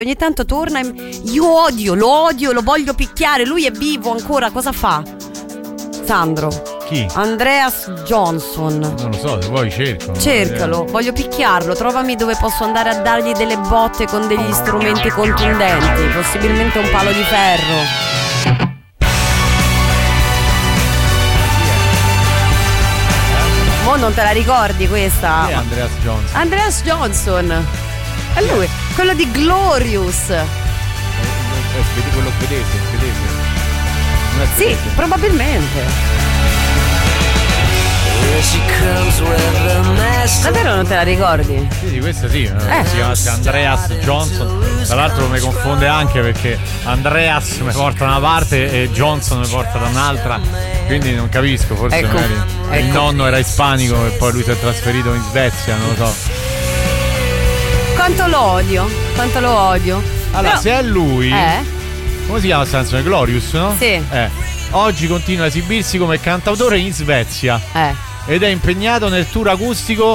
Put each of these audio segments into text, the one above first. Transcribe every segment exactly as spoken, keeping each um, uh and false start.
ogni tanto torna e io odio, lo odio, lo voglio picchiare. Lui è vivo ancora, cosa fa? Sandro. Chi? Andreas Johnson. Non lo so, se vuoi cerco. Cercalo, voglio picchiarlo. Trovami dove posso andare a dargli delle botte con degli strumenti contundenti, possibilmente un palo di ferro. Mo non te la ricordi questa? Chi è Andreas Johnson? Andreas Johnson. È lui, quello di Glorious. È quello svedese, svedese. Non è Sì, svedese. probabilmente. Davvero non te la ricordi? Sì, sì, questa sì, Eh. si chiama Andreas Johnson. Tra l'altro mi confonde anche perché Andreas mi porta da una parte e Johnson mi porta da un'altra. Quindi non capisco, forse Ecco, magari ecco. il nonno era ispanico e poi lui si è trasferito in Svezia, non lo so. Quanto lo odio, quanto lo odio. Allora, Però- se è lui, Eh? come si chiama questa canzone? Glorious, no? Sì. Eh. Oggi continua a esibirsi come cantautore in Svezia. Eh. Ed è impegnato nel tour acustico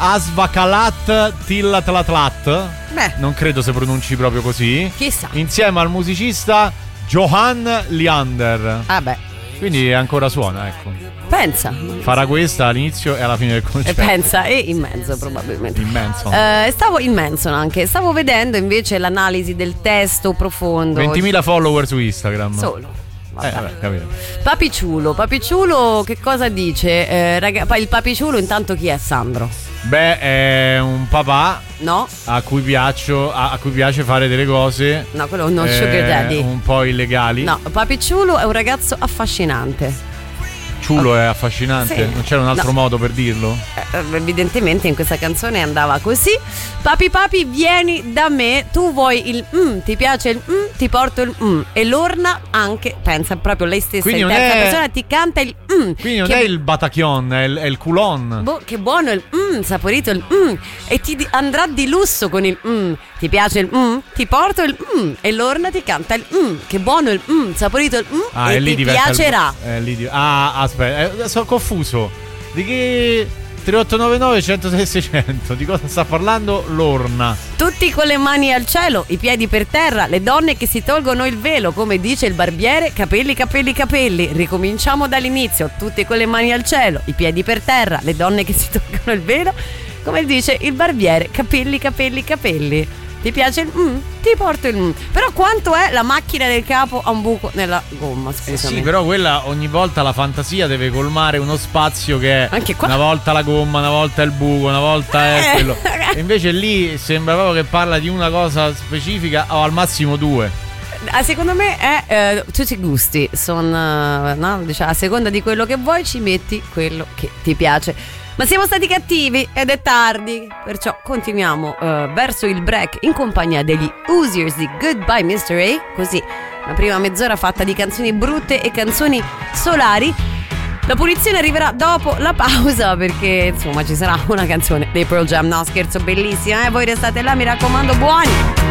Asvakalat Tillatlatlat. Beh. Non credo si pronunci proprio così. Chissà. Insieme al musicista Johan Leander. Ah beh, Quindi ancora suona, ecco. pensa. Farà questa all'inizio e alla fine del E concerto. pensa, e in mezzo probabilmente. Immenso. Eh, stavo in mezzo anche, stavo vedendo invece l'analisi del testo profondo. ventimila follower su Instagram. Solo. Eh, vabbè, capito. Papiciulo, Papiciulo che cosa dice? Eh, raga, poi il Papiciulo intanto chi è, Sandro? Beh, è un papà No? a cui, piaccio, a, a cui piace fare delle cose No, quello è uno eh, sugar daddy. un po' illegali. No, Papiciulo è un ragazzo affascinante. Ciulo è affascinante. Sì. Non c'era un altro No. modo per dirlo? Eh, evidentemente in questa canzone andava così. Papi papi vieni da me, tu vuoi il mm, ti piace il mm, ti porto il mm. E l'orna anche, pensa proprio lei stessa Quindi in non terza è- persona ti canta il mm. Quindi non che, è il Batachion, è il, è il culon. boh, che buono il mm, saporito il mm. E ti di- andrà di lusso con il mm. Ti piace il mm, ti porto il mm. E l'orna ti canta il mm. Che buono il mm, saporito il mm. Ah, E e lì ti diventa il- piacerà. eh, lì di- Ah, aspetta, eh, sono confuso. Di che tre otto nove nove uno zero sei sei zero zero? Di cosa sta parlando l'orna? Tutti con le mani al cielo, i piedi per terra, le donne che si tolgono il velo, come dice il barbiere, capelli, capelli, capelli. Ricominciamo dall'inizio, tutti con le mani al cielo, i piedi per terra, le donne che si tolgono il velo, come dice il barbiere, capelli, capelli, capelli. Ti piace il mm? Ti porto il mm. Però quanto è la macchina del capo a un buco nella gomma, scusami. Sì, però quella ogni volta la fantasia deve colmare uno spazio che è Anche qua. una volta la gomma, una volta il buco, una volta è Eh. quello. E invece lì sembra proprio che parla di una cosa specifica o al massimo due. Ah, secondo me è eh, tutti i gusti sono, eh, no? Diciamo, a seconda di quello che vuoi ci metti quello che ti piace. Ma siamo stati cattivi ed è tardi, perciò continuiamo eh, verso il break in compagnia degli Hoosiers di Goodbye mister A. Così la prima mezz'ora fatta di canzoni brutte e canzoni solari. La punizione arriverà dopo la pausa perché insomma ci sarà una canzone dei Pearl Jam. No, scherzo, bellissima, eh? Voi restate là, mi raccomando, buoni.